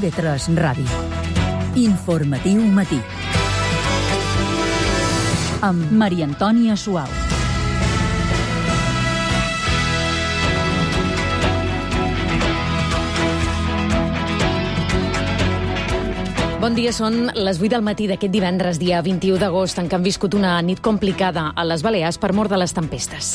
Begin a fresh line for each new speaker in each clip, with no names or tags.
TV3 Ràdio. Informatiu matí. Amb Maria Antònia Suau.
Bon dia, són les 8 del matí d'aquest divendres, dia 21 d'agost, en què han viscut una nit complicada a les Balears per mor de les tempestes.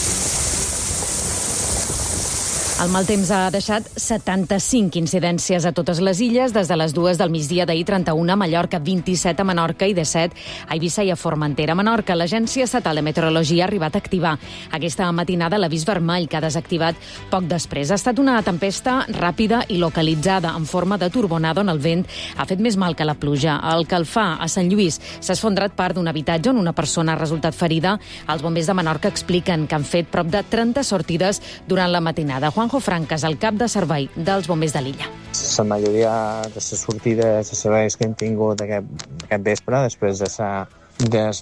El mal temps ha deixat 75 incidències a totes les illes, des de les 2 del migdia d'ahir, 31 a Mallorca, 27 a Menorca i 17 a Eivissa i a Formentera. A Menorca, l'Agència Estatal de Meteorologia ha arribat a activar aquesta matinada l'avís vermell, que ha desactivat poc després. Ha estat una tempesta ràpida i localitzada, en forma de turbonada, on el vent ha fet més mal que la pluja. El Calfà, a Sant Lluís, s'ha esfondrat part d'un habitatge on una persona ha resultat ferida. Els bombers de Menorca expliquen que han fet prop de 30 sortides durant la matinada. Juanjo Francas, el cap de servei dels bombers de l'illa.
La majoria de les sortides de serveis que hem tingut aquest vespre, després del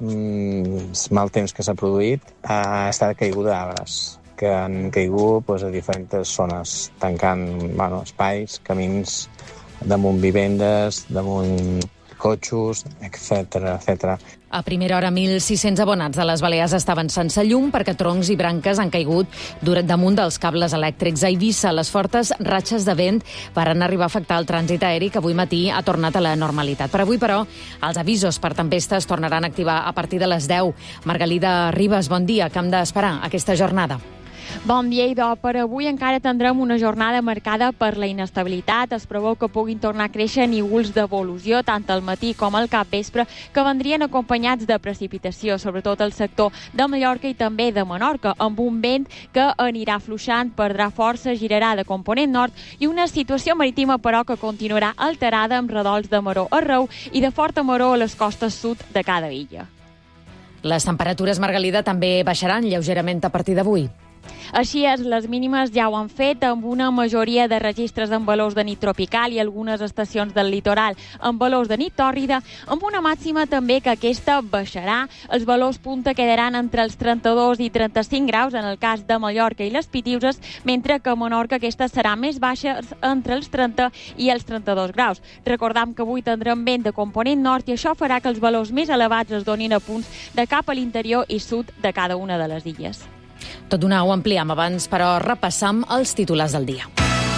mal temps que s'ha produït, ha estat caiguda d'arbres, que han caigut a diferents zones, tancant espais, camins, damunt vivendes, damunt cotxos, etc.
A primera hora, 1.600 abonats de les Balears estaven sense llum perquè troncs i branques han caigut damunt dels cables elèctrics. A Eivissa, les fortes ratxes de vent varen arribar a afectar el trànsit aeri, que avui matí ha tornat a la normalitat. Per avui, però, els avisos per tempestes tornaran a activar a partir de les 10. Margalida Ribas, bon dia. Què hem d'esperar aquesta jornada?
Bon dia, idò. Per avui encara tindrem una jornada marcada per la inestabilitat. Es preveu que puguin tornar a créixer núvols d'evolució tant al matí com al capvespre, que vendrien acompanyats de precipitació, sobretot al sector de Mallorca i també de Menorca, amb un vent que anirà afluixant, perdrà força, girarà de component nord i una situació marítima, però, que continuarà alterada amb redols de maró arreu i de forta maró a les costes sud de cada illa.
Les temperatures, Margalida, també baixaran lleugerament a partir d'avui.
Així és, les mínimes ja ho han fet, amb una majoria de registres amb valors de nit tropical i algunes estacions del litoral amb valors de nit tòrrida, amb una màxima també que aquesta baixarà. Els valors punta quedaran entre els 32 i 35 graus en el cas de Mallorca i les Pitiüses, mentre que a Menorca aquesta serà més baixa, entre els 30 i els 32 graus. Recordam que avui tindrem vent de component nord i això farà que els valors més elevats es donin a punts de cap a l'interior i sud de cada una de les illes.
Tot d'una ho ampliem abans, però repassam els titulars del dia.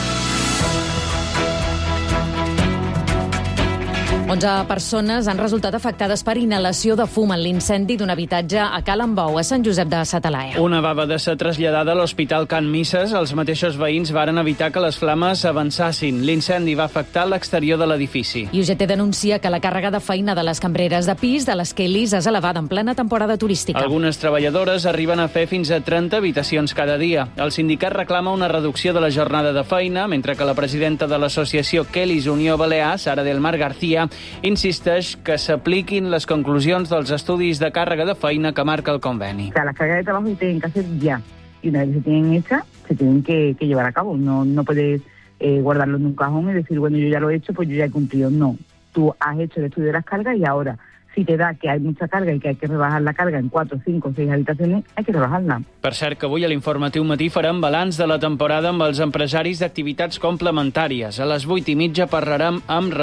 11 persones han resultat afectades per inhalació de fum en l'incendi d'un habitatge a Calambou, a Sant Josep de sa Talaia.
Una baba de ser traslladada a l'Hospital Can Misses. Els mateixos veïns varen evitar que les flames avançassin. L'incendi va afectar l'exterior de l'edifici.
I UGT denuncia que la càrrega de feina de les cambreres de pis de les Kellys és elevada en plena temporada turística.
Algunes treballadores arriben a fer fins a 30 habitacions cada dia. El sindicat reclama una reducció de la jornada de feina, mentre que la presidenta de l'associació Kellys Unió Balear, Sara del Mar García, insisteix que s'apliquin les conclusions dels estudis de càrrega de feina que marca el conveni.
La carga de trabajo se tienen que hacer ya, y una vez que se tienen hechas, se tienen que llevar a cabo. No puedes guardarlo en un cajón y decir, bueno, yo ya lo he hecho, pues yo ya he cumplido. No, tú has hecho el estudio de las cargas y ahora, si te da que hay mucha carga i que hay que rebajar la carga en 4, 5 o 6 habitaciones, hay que rebajarla.
Per cert, que avui a l'Informatiu Matí farem balanç de la temporada amb els empresaris d'activitats complementàries. A les 8:30 parlarem amb